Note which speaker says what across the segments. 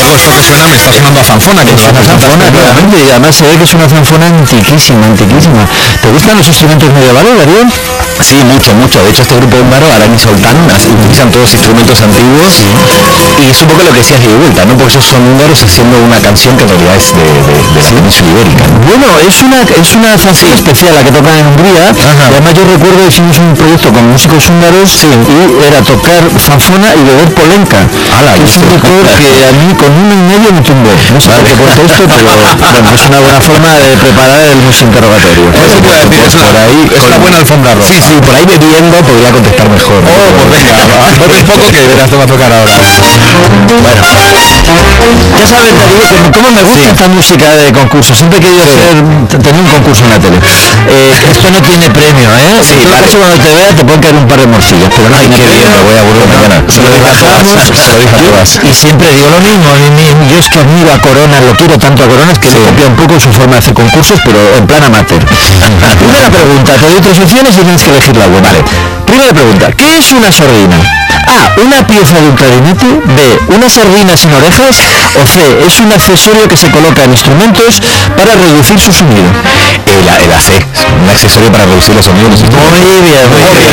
Speaker 1: poco esto que suena me está sonando a zanfona, que
Speaker 2: es una zanfona, claramente, y además se ve que es una zanfona antiquísima. ¿Te gustan los instrumentos medievales, Darío?
Speaker 3: Sí, mucho. De hecho, este grupo húngaro, Arani Soltán, utilizan todos instrumentos antiguos, y es un poco lo que decías de vuelta, ¿no? Porque esos son húngaros haciendo una canción que en realidad es de la península ibérica, ¿no?
Speaker 2: Bueno, es una zanfona especial la que tocan en Hungría.
Speaker 3: Ajá.
Speaker 2: Además, yo recuerdo hicimos un proyecto con músicos húngaros y era tocar zanfona y beber polenka. Es un licor que a mí con 1,5 me tumbó. No sé por qué cuento esto, pero bueno, es una buena forma de preparar el interrogatorio.
Speaker 1: Eso te iba a decir, es una buena alfombra roja.
Speaker 3: Sí, por ahí bebiendo podría contestar mejor.
Speaker 1: Pues venga, ponte un poco que verás, te va a tocar ahora.
Speaker 2: Bueno, ya sabes, Darío, cómo me gusta esta música de concurso. Siempre he querido tener un concurso en la tele. Esto no tiene premio, ¿eh?
Speaker 3: Sí,
Speaker 2: en todo caso, cuando te vea te pueden caer un par de morcillas, pero no tiene premio.
Speaker 3: Me voy a aburrir mañana.
Speaker 2: Se lo dije a todas. Y siempre digo lo mismo. Yo es que admiro a Corona, lo quiero tanto a Corona, es que le copia un poco su forma de hacer concursos, pero en plan amateur. Primera pregunta, te doy 3 opciones y tienes que elegir la buena. Vale. Primera pregunta, ¿qué es una sardina? A, una pieza de un clarinete. B, una sardina sin orejas. O C, es un accesorio que se coloca en instrumentos para reducir su sonido.
Speaker 3: La C, un accesorio para reducir los sonidos.
Speaker 2: Muy bien.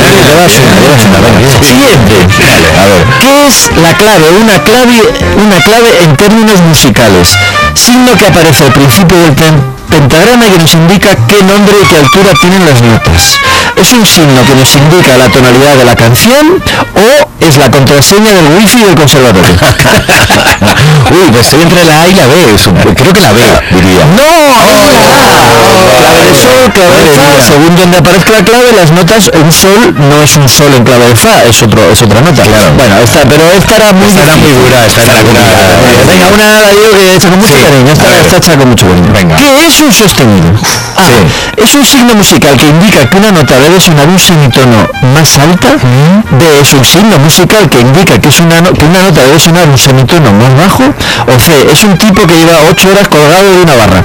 Speaker 2: Siguiente.
Speaker 3: A ver.
Speaker 2: ¿Qué es la clave? Una clave en términos musicales. Signo que aparece al principio del pentagrama y que nos indica qué nombre y qué altura tienen las notas. ¿Es un signo que nos indica la tonalidad de la canción o es la contraseña del wifi del conservatorio?
Speaker 3: Uy, pues estoy entre la A y la B. Creo que la B, diría.
Speaker 2: ¡No! Clave de sol, clave de fa. Según donde aparezca la clave, las notas, un sol no es un sol en clave de fa, es otra nota.
Speaker 3: Claro.
Speaker 2: Bueno, esta era muy
Speaker 3: dura.
Speaker 2: Venga, una digo que hecha con mucho cariño. Esta hecha con mucho cariño.
Speaker 3: Venga.
Speaker 2: ¿Qué es un sostenido? A, es un signo musical que indica que una nota debe sonar un semitono más alta. B, es un signo musical que indica que una nota debe sonar un semitono más bajo. O C, es un tipo que lleva 8 horas colgado de una barra.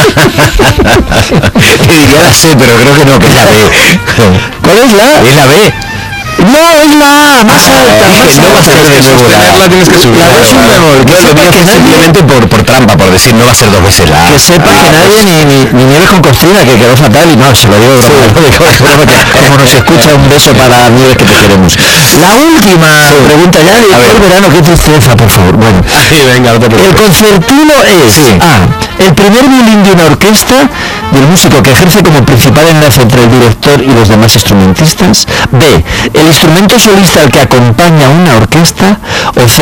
Speaker 3: Te diría la C, pero creo que no, que es la B.
Speaker 2: ¿Cuál es la?
Speaker 3: Es la B.
Speaker 2: No, es la A, más alta.
Speaker 3: No vas a hacer de nuevo la
Speaker 1: tienes que subir.
Speaker 2: La B es un bemol. Que sepa que
Speaker 3: simplemente por trampa, por decir, no va a ser 2 veces la A.
Speaker 2: Que sepa que nadie ni Nieves con Costina, que quedó fatal y no, se lo digo como nos escucha, un beso para Nieves, que te queremos. La última pregunta ya, el verano, qué tristeza, por favor. Bueno,
Speaker 3: venga,
Speaker 2: el concertino es A, el primer violín de una orquesta del músico que ejerce como principal enlace entre el director y los demás instrumentistas. B, el instrumento solista al que acompaña una orquesta. O C,